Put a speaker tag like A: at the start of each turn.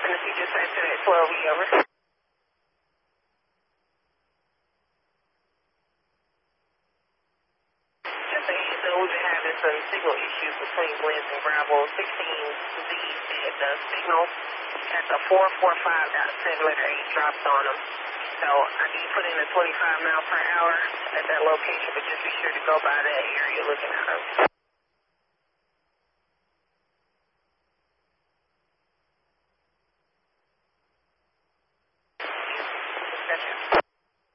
A: Tennessee dispatcher at 12E, over. Just so you know, we've been having some signal issues between Blitz and Bravo 16Z, and the signal at the 445.7 dropped on them. So I did put in a 25 mile per hour at that location, but just be sure to go by that area looking at them.